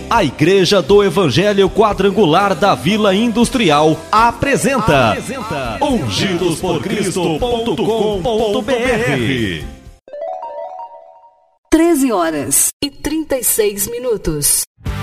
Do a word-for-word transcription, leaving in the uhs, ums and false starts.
A Igreja do Evangelho Quadrangular da Vila Industrial apresenta, apresenta ungidos por cristo ponto com ponto b r. treze horas e trinta e seis minutos.